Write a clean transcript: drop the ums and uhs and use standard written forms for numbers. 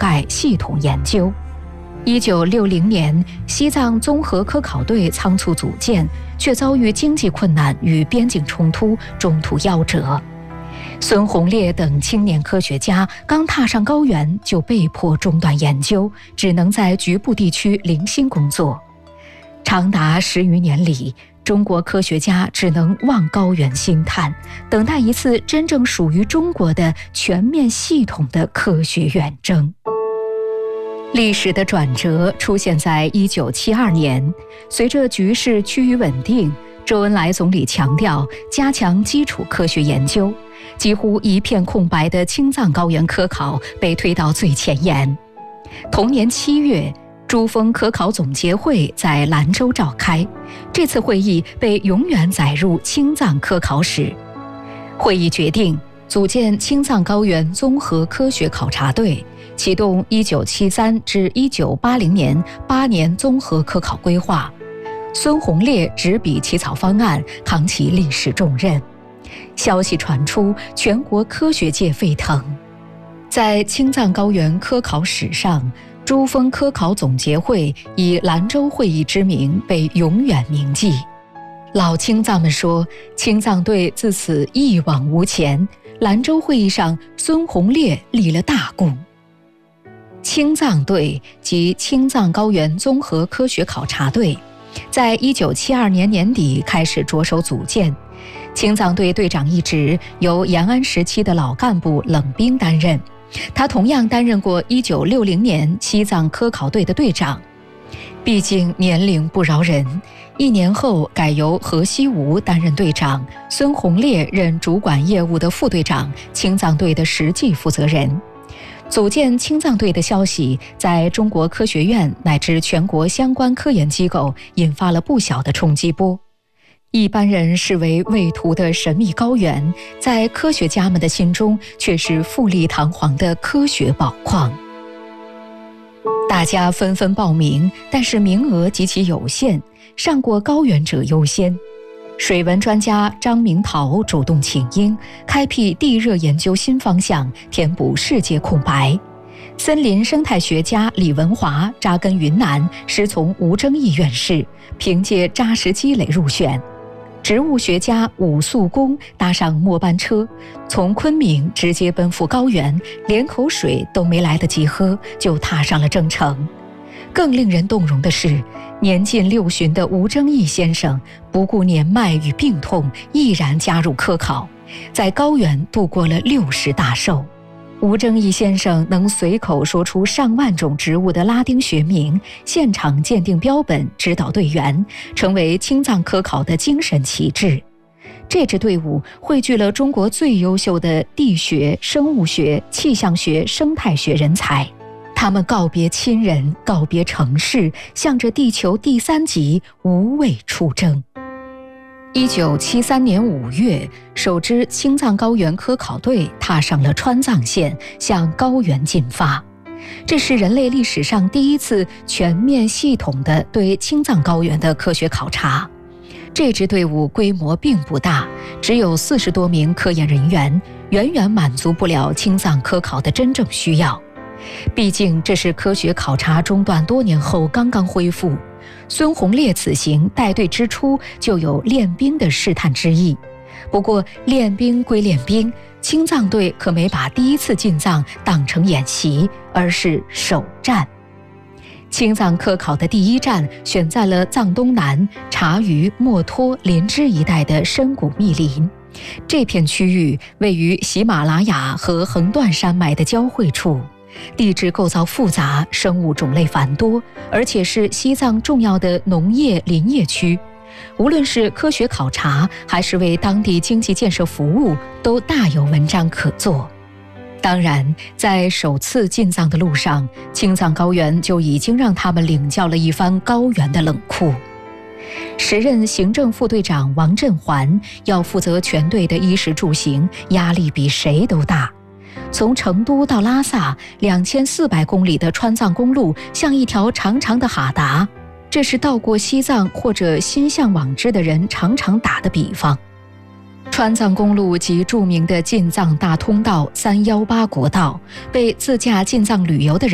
盖系统研究。1960年，西藏综合科考队仓促组建，却遭遇经济困难与边境冲突，中途夭折。孙洪烈等青年科学家刚踏上高原，就被迫中断研究，只能在局部地区零星工作。长达10余年里，中国科学家只能望高原兴叹，等待一次真正属于中国的全面系统的科学远征。历史的转折出现在1972年，随着局势趋于稳定，周恩来总理强调加强基础科学研究，几乎一片空白的青藏高原科考被推到最前沿。同年7月，珠峰科考总结会在兰州召开，这次会议被永远载入青藏科考史。会议决定组建青藏高原综合科学考察队，启动1973至1980年8年综合科考规划。孙洪烈执笔起草方案，扛起历史重任。消息传出，全国科学界沸腾。在青藏高原科考史上，珠峰科考总结会以兰州会议之名被永远铭记。老青藏们说，青藏队自此一往无前，兰州会议上孙洪烈立了大功。青藏队及青藏高原综合科学考察队在1972年年底开始着手组建，青藏队队长一职由延安时期的老干部冷兵担任，他同样担任过1960年西藏科考队的队长。毕竟年龄不饶人，1年后改由何西吴担任队长，孙洪烈任主管业务的副队长，青藏队的实际负责人。组建青藏队的消息在中国科学院乃至全国相关科研机构引发了不小的冲击波。一般人视为畏途的神秘高原，在科学家们的心中却是富丽堂皇的科学宝矿。大家纷纷报名，但是名额极其有限，上过高原者优先。水文专家张明桃主动请缨，开辟地热研究新方向，填补世界空白。森林生态学家李文华扎根云南，师从吴征义院士，凭借扎实积累入选。植物学家武肃公搭上末班车，从昆明直接奔赴高原，连口水都没来得及喝，就踏上了征程。更令人动容的是，年近60的吴征义先生不顾年迈与病痛，毅然加入科考，在高原度过了60大寿。吴征义先生能随口说出上万种植物的拉丁学名，现场鉴定标本，指导队员，成为青藏科考的精神旗帜。这支队伍汇聚了中国最优秀的地学、生物学、气象学、生态学人才。他们告别亲人，告别城市，向着地球第3极无畏出征。1973年5月，首支青藏高原科考队踏上了川藏线，向高原进发。这是人类历史上第一次全面系统的对青藏高原的科学考察。这支队伍规模并不大，只有40多名科研人员，远远满足不了青藏科考的真正需要。毕竟这是科学考察中断多年后刚刚恢复，孙洪烈此行带队之初就有练兵的试探之意。不过练兵归练兵，青藏队可没把第一次进藏当成演习，而是首战。青藏科考的第一站选在了藏东南察隅、墨脱、林芝一带的深谷密林。这片区域位于喜马拉雅和横断山脉的交汇处，地质构造复杂，生物种类繁多，而且是西藏重要的农业林业区。无论是科学考察，还是为当地经济建设服务，都大有文章可做。当然，在首次进藏的路上，青藏高原就已经让他们领教了一番高原的冷酷。时任行政副队长王振环要负责全队的衣食住行，压力比谁都大。从成都到拉萨2400公里的川藏公路像一条长长的哈达，这是到过西藏或者心向往之的人常常打的比方。川藏公路及著名的进藏大通道318国道，被自驾进藏旅游的人